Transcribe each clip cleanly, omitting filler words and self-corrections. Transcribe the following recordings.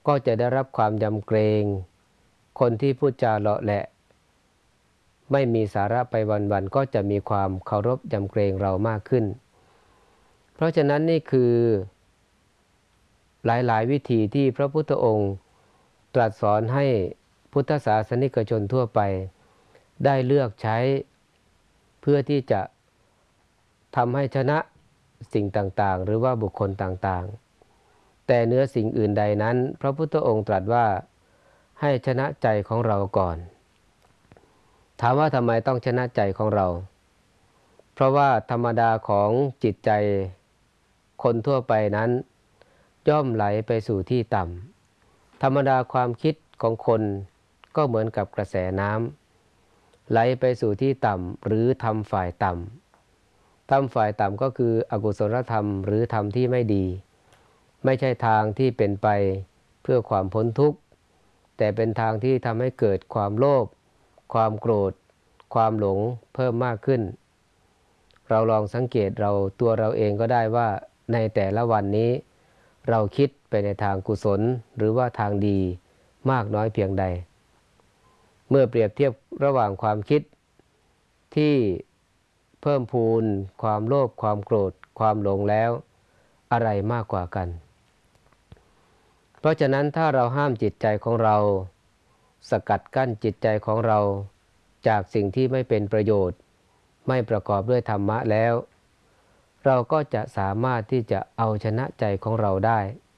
ก็จะได้รับความยำเกรงคนที่พูดจาเลาะแหละไม่มีสาระไปวันๆก็จะมีความเคารพยำเกรงเรามากขึ้นเพราะฉะนั้นนี่คือหลายๆวิธีที่พระพุทธองค์ตรัสสอนให้พุทธศาสนิกชนทั่วไปได้เลือกใช้เพื่อที่จะทำให้ชนะสิ่งต่างๆหรือว่าบุคคลต่างๆแต่เนื้อสิ่งอื่นใดนั้นพระพุทธองค์ตรัสว่าให้ชนะใจของเราก่อนถามว่าทำไมต้องชนะใจของเราเพราะว่าธรรมดาของจิตใจคนทั่วไปนั้นย่อมไหลไปสู่ที่ต่ำธรรมดาความคิดของคนก็เหมือนกับกระแสน้ำไหลไปสู่ที่ต่ำหรือทำฝ่ายต่ำทำฝ่ายต่ำก็คืออกุศลธรรมหรือธรรมที่ไม่ดีไม่ใช่ทางที่เป็นไปเพื่อความพ้นทุกข์แต่เป็นทางที่ทำให้เกิดความโลภความโกรธความหลงเพิ่มมากขึ้นเราลองสังเกตตัวเราเองก็ได้ว่าในแต่ละวันนี้เราคิดไปในทางกุศลหรือว่าทางดีมากน้อยเพียงใดเมื่อเปรียบเทียบระหว่างความคิดที่เพิ่มพูนความโลภความโกรธความหลงแล้วอะไรมากกว่ากันเพราะฉะนั้นถ้าเราห้ามจิตใจของเราสกัดกั้นจิตใจของเราจากสิ่งที่ไม่เป็นประโยชน์ไม่ประกอบด้วยธรรมะแล้วเราก็จะสามารถที่จะเอาชนะใจของเราได้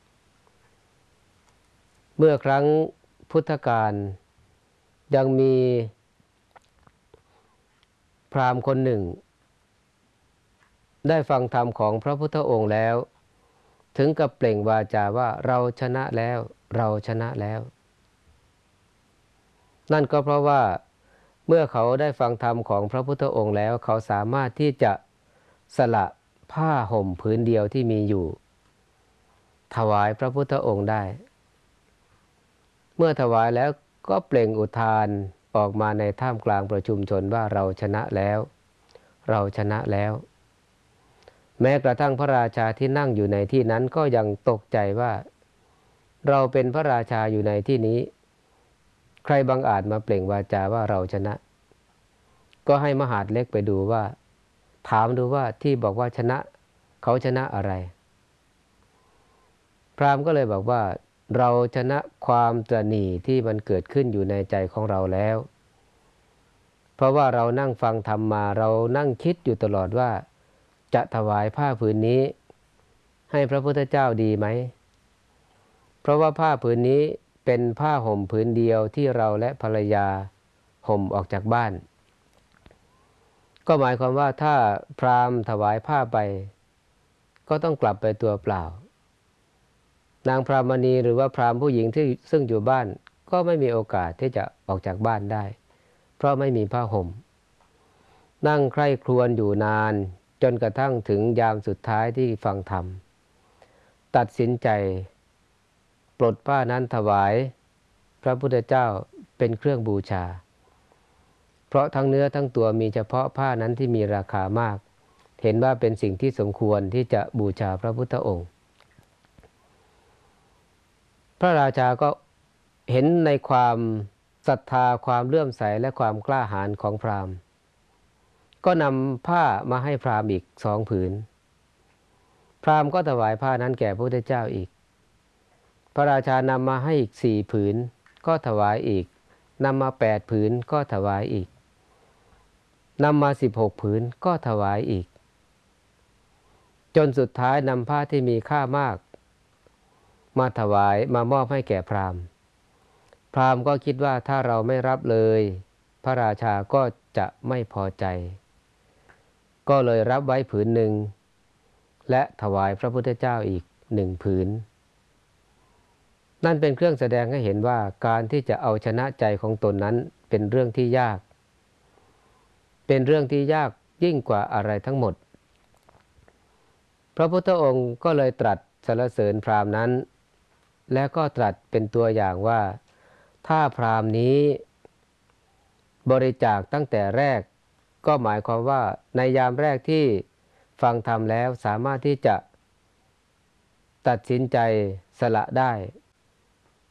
เมื่อครั้งพุทธกาลยังมีพราหมณ์คนหนึ่งได้ฟังธรรมของพระพุทธองค์แล้วถึงกับเปล่งวาจาว่าเราชนะแล้วเราชนะแล้วนั่นก็เพราะว่าเมื่อเขาได้ฟังธรรมของพระพุทธองค์แล้วเขาสามารถที่จะสละผ้าห่มผืนเดียวที่มีอยู่ถวายพระพุทธองค์ได้เมื่อถวายแล้วก็เปล่งอุทานออกมาในท่ามกลางประชุมชนว่าเราชนะแล้วเราชนะแล้วแม้กระทั่งพระราชาที่นั่งอยู่ในที่นั้นก็ยังตกใจว่าเราเป็นพระราชาอยู่ในที่นี้ใครบังอาจมาเปล่งวาจาว่าเราชนะก็ให้มหาดเล็กไปดูว่าถามดูว่าที่บอกว่าชนะเขาชนะอะไรพราหมณ์ก็เลยบอกว่าเราชนะความตระหนี่ที่มันเกิดขึ้นอยู่ในใจของเราแล้วเพราะว่าเรานั่งฟังธรรมมาเรานั่งคิดอยู่ตลอดว่าจะถวายผ้าผืนนี้ให้พระพุทธเจ้าดีไหมเพราะว่าผ้าผืนนี้เป็นผ้าห่มผืนเดียวที่เราและภรรยาห่มออกจากบ้านก็หมายความว่าถ้าพราหมณ์ถวายผ้าไปก็ต้องกลับไปตัวเปล่านางพรามณีหรือว่าพราหมณ์ผู้หญิงที่ซึ่งอยู่บ้านก็ไม่มีโอกาสที่จะออกจากบ้านได้เพราะไม่มีผ้าห่มนั่งใคร่ครวญอยู่นานจนกระทั่งถึงยามสุดท้ายที่ฟังธรรมตัดสินใจปลดผ้านั้นถวายพระพุทธเจ้าเป็นเครื่องบูชาเพราะทั้งเนื้อทั้งตัวมีเฉพาะผ้านั้นที่มีราคามากเห็นว่าเป็นสิ่งที่สมควรที่จะบูชาพระพุทธองค์พระราชาก็เห็นในความศรัทธาความเลื่อมใสและความกล้าหาญของพราหมณ์ก็นำผ้ามาให้พราหมณ์อีก2 ผืนพราหมณ์ก็ถวายผ้านั้นแก่พระพุทธเจ้าอีกพระราชานำมาให้อีก4 ผืนก็ถวายอีกนำมา8 ผืนก็ถวายอีกนำมา16 ผืนก็ถวายอีกจนสุดท้ายนำผ้าที่มีค่ามากมาถวายมามอบให้แก่พราหมณ์พราหมณ์ก็คิดว่าถ้าเราไม่รับเลยพระราชาก็จะไม่พอใจก็เลยรับไว้ผืนหนึ่งและถวายพระพุทธเจ้าอีก1 ผืนนั่นเป็นเครื่องแสดงให้เห็นว่าการที่จะเอาชนะใจของตนนั้นเป็นเรื่องที่ยากเป็นเรื่องที่ยากยิ่งกว่าอะไรทั้งหมดพระพุทธองค์ก็เลยตรัสสรรเสริญพราหมณ์นั้นและก็ตรัสเป็นตัวอย่างว่าถ้าพราหมณ์นี้บริจาคตั้งแต่แรกก็หมายความว่าในยามแรกที่ฟังธรรมแล้วสามารถที่จะตัดสินใจสละได้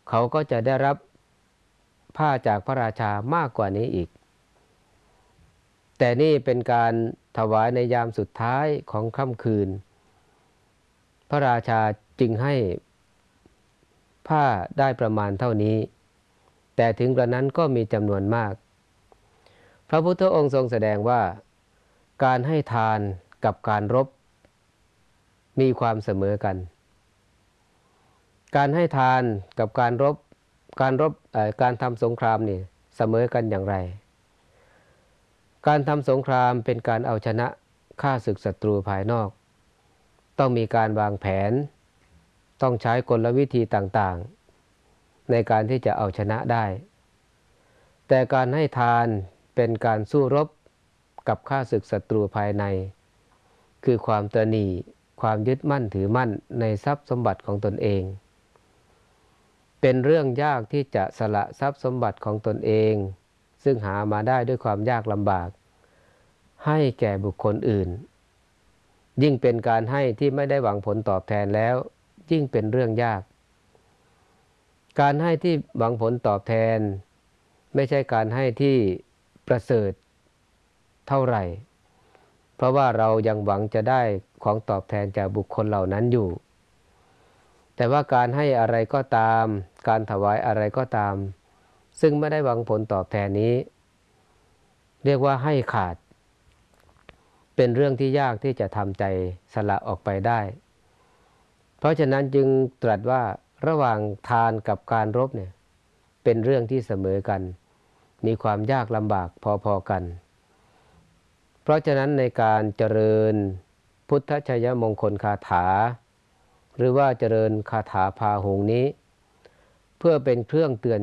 เขาก็จะได้รับผ้าจากพระราชามากกว่านี้อีกแต่นี่เป็นการถวายในยามสุดท้ายของค่ำคืนพระราชาจึงให้ผ้าได้ประมาณเท่านี้แต่ถึงกระนั้นก็มีจำนวนมากพระพุทธองค์ทรงแสดงว่าการให้ทานกับการรบมีความเสมอกันการให้ทานกับการทำสงครามนี่เสมอกันอย่างไรการทำสงครามเป็นการเอาชนะฆ่าศึกศัตรูภายนอกต้องมีการวางแผนต้องใช้กลวิธีต่างๆในการที่จะเอาชนะได้แต่การให้ทานเป็นการสู้รบกับฆ่าศึกศัตรูภายในคือความตระหนี่ความยึดมั่นถือมั่นในทรัพย์สมบัติของตนเองเป็นเรื่องยากที่จะสละทรัพย์สมบัติของตนเองซึ่งหามาได้ด้วยความยากลำบากให้แก่บุคคลอื่นยิ่งเป็นการให้ที่ไม่ได้หวังผลตอบแทนแล้วยิ่งเป็นเรื่องยากการให้ที่หวังผลตอบแทนไม่ใช่การให้ที่ประเสริฐเท่าไหร่เพราะว่าเรายังหวังจะได้ของตอบแทนจากบุคคลเหล่านั้นอยู่แต่ว่าการให้อะไรก็ตามการถวายอะไรก็ตามซึ่งไม่ได้หวังผลตอบแทนนี้เรียกว่าให้ขาดเป็นเรื่องที่ยากที่จะทำใจสละออกไปได้เพราะฉะนั้นจึงตรัสว่าระหว่างทานกับการรบเนี่ยเป็นเรื่องที่เสมอกันมีความยากลำบากพอๆกันเพราะฉะนั้นในการเจริญพุทธชัยมงคลคาถาหรือว่าเจริญคาถาพาหุงนี้เพื่อเป็นเครื่องเตือน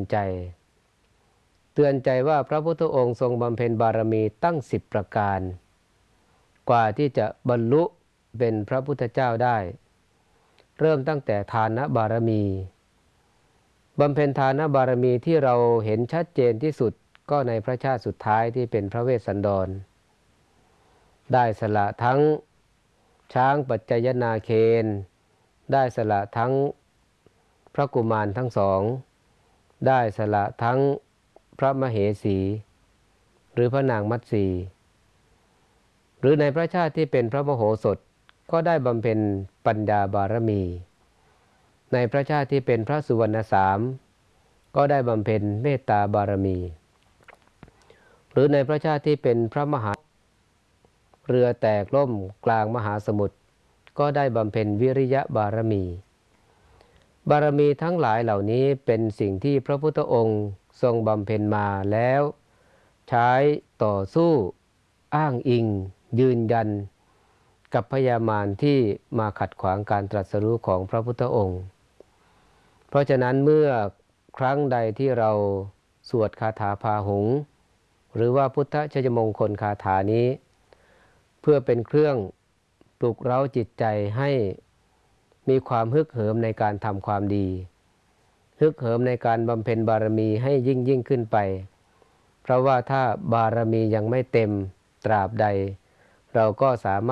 ใจว่าพระพุทธองค์ทรงบำเพ็ญบารมีตั้ง10ประการกว่าที่จะบรรลุเป็นพระพุทธเจ้าได้เริ่มตั้งแต่ทานบารมีบำเพ็ญทานบารมีที่เราเห็นชัดเจนที่สุดก็ในพระชาติสุดท้ายที่เป็นพระเวสสันดรได้สละทั้งช้างปัจจยนาเคนได้สละทั้งพระกุมารทั้งสองได้สละทั้งพระมเหสีหรือพระนางมัตสีหรือในพระชาติที่เป็นพระมโหสถก็ได้บำเพ็ญปัญญาบารมีในพระชาติที่เป็นพระสุวรรณสามก็ได้บำเพ็ญเมตตาบารมีหรือในพระชาติที่เป็นพระมหาเรือแตกล่มกลางมหาสมุทรก็ได้บำเพ็ญวิริยะบารมีบารมีทั้งหลายเหล่านี้เป็นสิ่งที่พระพุทธองค์ทรงบำเพ็ญมาแล้วใช้ต่อสู้อ้างอิงยืนยันกับพญามารที่มาขัดขวางการตรัสรู้ของพระพุทธองค์เพราะฉะนั้นเมื่อครั้งใดที่เราสวดคาถาพาหุงหรือว่าพุทธชัยมงคลคาถานี้เพื่อเป็นเครื่องปลุกเร้าจิตใจให้มีความฮึกเหิมในการทำความดีฮึกเหิมในการบำเพ็ญบารมีให้ยิ่งขึ้นไปเพราะว่าถ้าบารมียังไม่เต็มตราบใดเราก็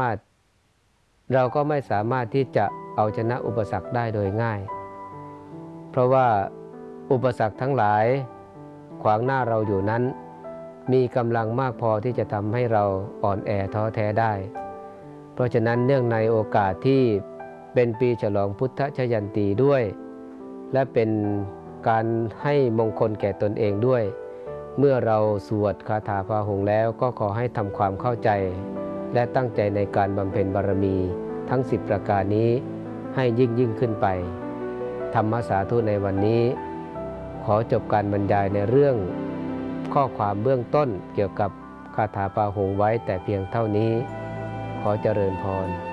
ไม่สามารถที่จะเอาชนะอุปสรรคได้โดยง่ายเพราะว่าอุปสรรคทั้งหลายขวางหน้าเราอยู่นั้นมีกำลังมากพอที่จะทำให้เราอ่อนแอท้อแท้ได้เพราะฉะนั้นเนื่องในโอกาสที่เป็นปีฉลองพุทธชยันตีด้วยและเป็นการให้มงคลแก่ตนเองด้วยเมื่อเราสวดคาถาพาหุงแล้วก็ขอให้ทำความเข้าใจและตั้งใจในการบำเพ็ญบารมีทั้ง10ประการนี้ให้ยิ่งขึ้นไปธรรมสาธุในวันนี้ขอจบการบรรยายในเรื่องข้อความเบื้องต้นเกี่ยวกับคาถาพาหุงไว้แต่เพียงเท่านี้ขอเจริญพร